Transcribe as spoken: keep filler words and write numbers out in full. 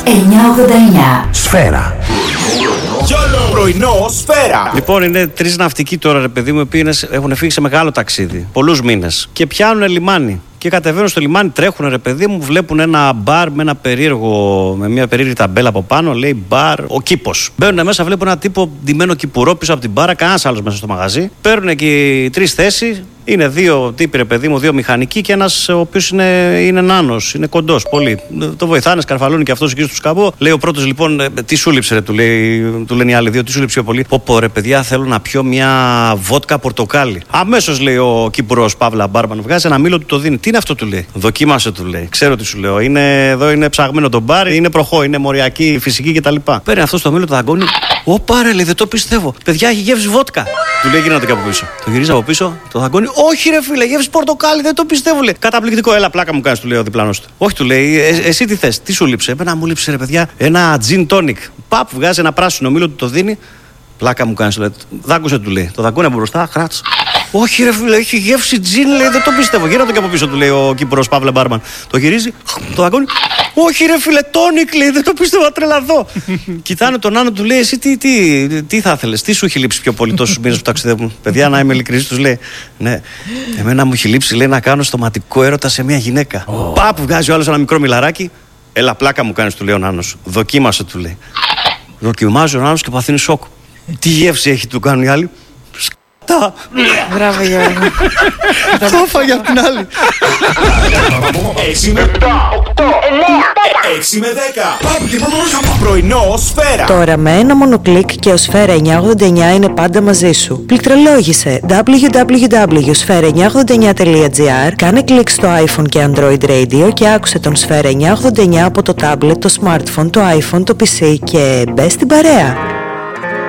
εννιακόσια ογδόντα εννιά. Σφαίρα. Πρωινό Σφαίρα. Λοιπόν, είναι τρεις ναυτικοί τώρα, ρε παιδί μου, οι οποίοι έχουν φύγει σε μεγάλο ταξίδι. Πολλούς μήνες. Και πιάνουν λιμάνι. Και κατεβαίνουν στο λιμάνι, τρέχουν, ρε παιδί μου, βλέπουν ένα μπαρ με ένα περίεργο, με μια περίεργη ταμπέλα από πάνω, λέει μπαρ ο Κήπος. Μπαίνουν μέσα, βλέπουν ένα τύπο ντυμένο κυπουρό πίσω από την μπάρα, κανένας άλλος μέσα στο μαγαζί. Παίρνουν εκεί τρεις θέσεις. Είναι δύο τύποι, ρε παιδί μου, δύο μηχανικοί και ένας ο οποίος είναι, είναι νάνος, είναι κοντός πολύ. Το βοηθάνε, σκαρφαλώνει και αυτός εκεί στο σκαμπό. Λέει ο πρώτος, λοιπόν, τι σου λείψε, ρε, του, λέει, του λένε οι άλλοι δύο, τι σου λείψε πολύ. Πω πω, ρε παιδιά, θέλω να πιω μια βότκα πορτοκάλι. Αμέσως, λέει ο Κύπουρος Παύλα Μπάρμαν, βγάζει ένα μήλο, του το δίνει. Τι είναι αυτό, του λέει. Δοκίμασε, του λέει. Ξέρω τι σου λέω. Είναι, εδώ είναι ψαγμένο το μπαρ, είναι προχώ, είναι μοριακή, φυσική κτλ. Παίρνει αυτό το μήλο, το δαγκώνει. Ω πάρε, λέει, δεν το πιστεύω. Παιδιά, έχει γεύση βότκα. Του λέει, γίνονται και από πίσω. Το γυρίζει από πίσω, το δαγκώνει. Όχι, ρε φίλε, γεύση πορτοκάλι, δεν το πιστεύω, λέει. Καταπληκτικό, έλα, πλάκα μου κάνει, του λέει ο διπλανός του. Όχι, του λέει, ε, εσύ τι θες, τι σου λείψε. Εμένα μου λείψε, ρε παιδιά, ένα gin tonic. Παπ, βγάζει ένα πράσινο μήλο, του το δίνει. Πλάκα μου κάνει, του λέει. Δάγκωσε, του λέει. Το δαγκώνει από μπροστά, κράτς. Όχι, ρε φίλε, έχει γεύση τζιν, λέει, δεν το πιστεύω. Γύρω το και από πίσω, του λέει ο Κύπουρος Παύλα Μπάρμαν. Το γυρίζει, το δαγκώνει. Όχι, ρε φίλε, τόνικ, λέει, δεν το πιστεύω, θα τρελαθώ. Κοιτάνε τον Άνω, του λέει, εσύ τι, τι, τι θα ήθελες, τι σου έχει λείψει πιο πολύ τόσους μήνες που ταξιδεύουν. Παιδιά, να είμαι ειλικρινής, τους λέει. Ναι, εμένα μου έχει λείψει, λέει, να κάνω στοματικό έρωτα σε μια γυναίκα. Oh. Πάπου βγάζει ο άλλος ένα μικρό μιλαράκι. Έλα, πλάκα μου κάνεις, του λέει ο Νάνος. Δοκίμασε, του λέει. Δοκιμάζει ο Νάνος και παθαίνει σοκ. Τι γεύση έχει, του κάνουν οι άλλοι. Μπράβο, Γιώργο. Το έφαγε απ' την άλλη. έξι με επτά, οκτώ, εννιά, έξι με δέκα. Πρωινό Σφαίρα. Τώρα με ένα μόνο κλικ και ο Σφαίρα εννιακόσια ογδόντα εννιά είναι πάντα μαζί σου. Πληκτρολόγησε ντάμπλιου ντάμπλιου ντάμπλιου τελεία σφαίρα εννιακόσια ογδόντα εννιά τελεία τζι άρ, κάνε κλικ στο iPhone και Android Radio και άκουσε τον Σφαίρα εννιακόσια ογδόντα εννιά από το tablet, το smartphone, το iPhone, το πι σι και μπες στην παρέα.